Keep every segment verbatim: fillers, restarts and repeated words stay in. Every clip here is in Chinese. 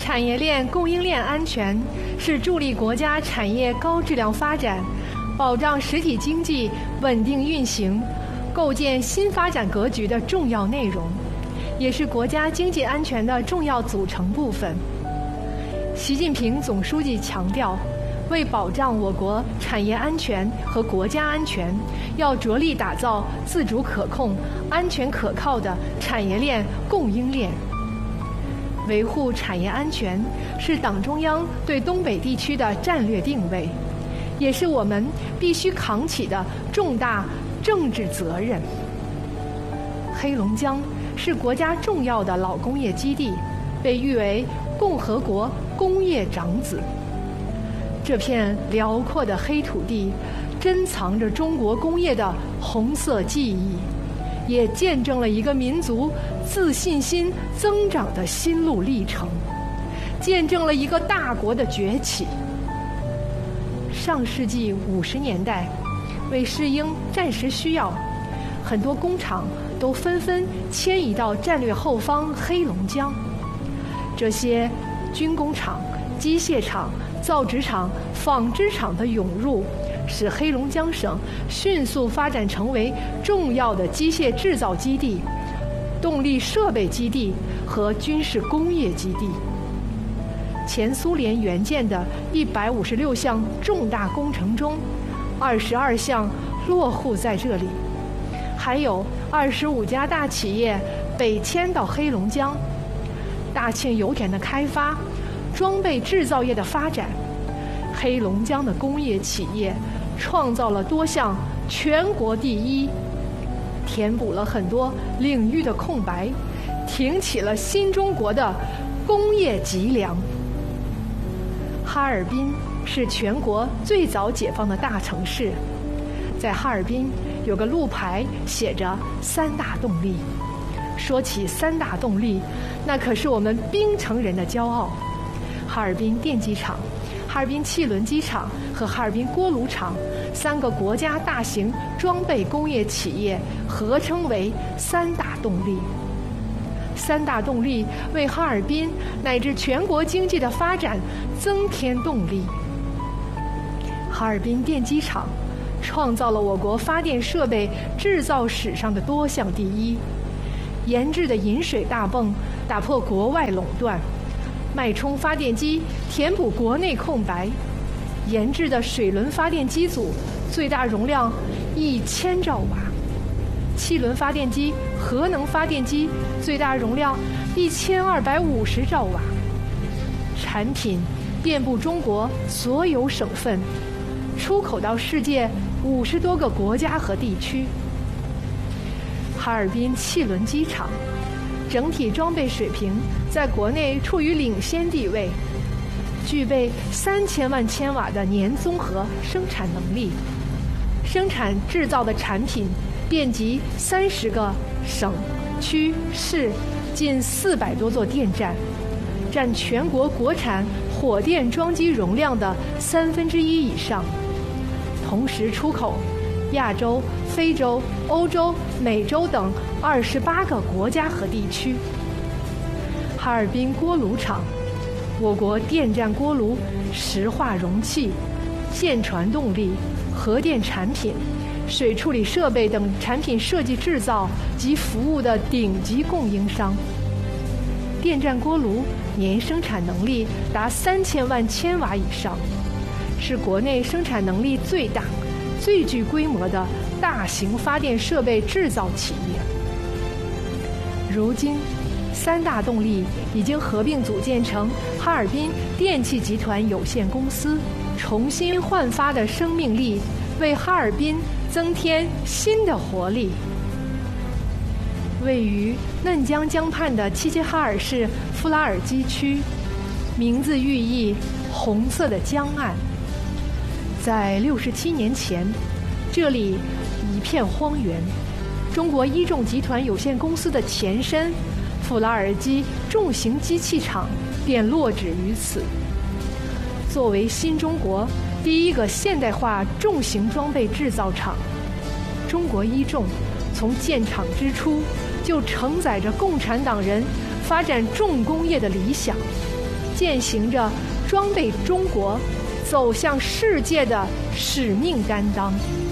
产业链供应链安全是助力国家产业高质量发展，保障实体经济稳定运行，构建新发展格局的重要内容，也是国家经济安全的重要组成部分。习近平总书记强调，为保障我国产业安全和国家安全，要着力打造自主可控、安全可靠的产业链供应链。维护产业安全是党中央对东北地区的战略定位，也是我们必须扛起的重大政治责任。黑龙江是国家重要的老工业基地，被誉为共和国工业长子。这片辽阔的黑土地珍藏着中国工业的红色记忆，也见证了一个民族自信心增长的心路历程，见证了一个大国的崛起。上世纪五十年代，为适应战时需要，很多工厂都纷纷迁移到战略后方黑龙江。这些军工厂、机械厂、造纸厂、纺织厂的涌入，使黑龙江省迅速发展成为重要的机械制造基地、动力设备基地和军事工业基地。前苏联援建的一百五十六项重大工程中，二十二项落户在这里，还有二十五家大企业北迁到黑龙江。大庆油田的开发，装备制造业的发展，黑龙江的工业企业创造了多项全国第一，填补了很多领域的空白，挺起了新中国的工业脊梁。哈尔滨是全国最早解放的大城市，在哈尔滨有个路牌写着三大动力。说起三大动力，那可是我们槟城人的骄傲。哈尔滨电机厂、哈尔滨汽轮机厂和哈尔滨锅炉厂三个国家大型装备工业企业合称为三大动力。三大动力为哈尔滨乃至全国经济的发展增添动力。哈尔滨电机厂创造了我国发电设备制造史上的多项第一，研制的引水大泵打破国外垄断，脉冲发电机填补国内空白，研制的水轮发电机组最大容量一千兆瓦，气轮发电机、核能发电机最大容量一千二百五十兆瓦，产品遍布中国所有省份，出口到世界五十多个国家和地区。哈尔滨汽轮机厂整体装备水平在国内处于领先地位，具备三千万千瓦的年综合生产能力，生产制造的产品遍及三十个省区市，近四百多座电站，占全国国产火电装机容量的三分之一以上，同时出口亚洲、非洲、欧洲、美洲等二十八个国家和地区。哈尔滨锅炉厂，我国电站锅炉、石化容器、舰船动力、核电产品、水处理设备等产品设计制造及服务的顶级供应商。电站锅炉年生产能力达三千万千瓦以上，是国内生产能力最大、最具规模的大型发电设备制造企业。如今，三大动力已经合并组建成哈尔滨电气集团有限公司，重新焕发的生命力为哈尔滨增添新的活力。位于嫩江江畔的齐齐哈尔市富拉尔基区，名字寓意红色的江岸。在六十七年前，这里一片荒原，中国一重集团有限公司的前身富拉尔基重型机器厂便落址于此。作为新中国第一个现代化重型装备制造厂，中国一重从建厂之初就承载着共产党人发展重工业的理想， 践行着装备中国走向世界的使命担当。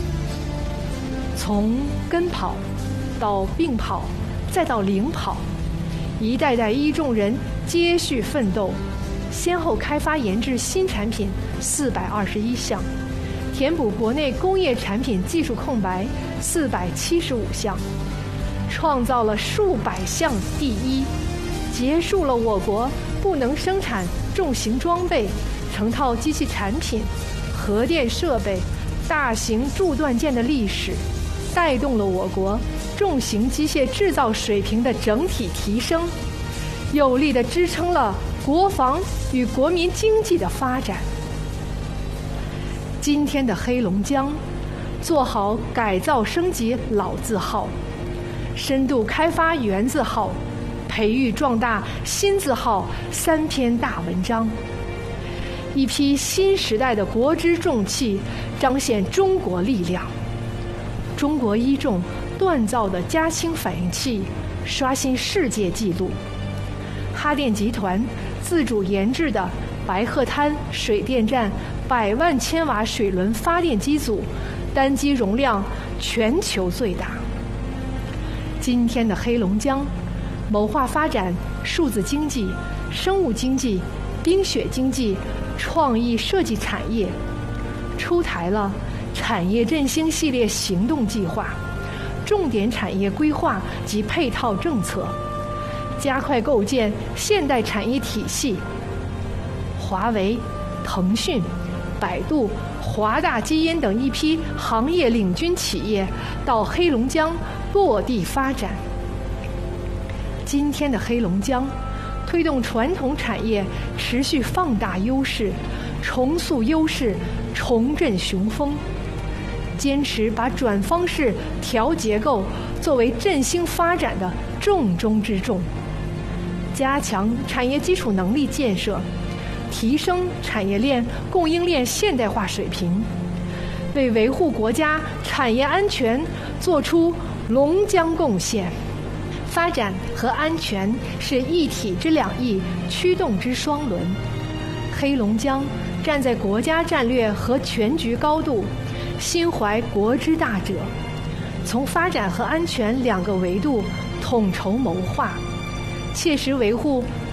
从跟跑到并跑再到领跑，一代代一众人接续奋斗，先后开发研制新产品四百二十一项，填补国内工业产品技术空白四百七十五项，创造了数百项第一，结束了我国不能生产重型装备、成套机器产品、核电设备、大型铸锻件的历史，带动了我国重型机械制造水平的整体提升，有力地支撑了国防与国民经济的发展。今天的黑龙江，做好改造升级老字号，深度开发原字号，培育壮大新字号三篇大文章，一批新时代的国之重器，彰显中国力量。中国一重锻造的嘉兴反应器刷新世界纪录，哈电集团自主研制的白鹤滩水电站百万千瓦水轮发电机组，单机容量全球最大。今天的黑龙江，谋划发展数字经济、生物经济、冰雪经济、创意设计产业，出台了产业振兴系列行动计划、重点产业规划及配套政策，加快构建现代产业体系。华为、腾讯、百度、华大基因等一批行业领军企业到黑龙江落地发展。今天的黑龙江，推动传统产业持续放大优势，重塑优势，重振雄风，坚持把转方式、调结构作为振兴发展的重中之重，加强产业基础能力建设，提升产业链供应链现代化水平，为维护国家产业安全做出龙江贡献。发展和安全是一体之两翼，驱动之双轮。黑龙江站在国家战略和全局高度，心怀国之大者，从发展和安全两个维度统筹谋划，切实维护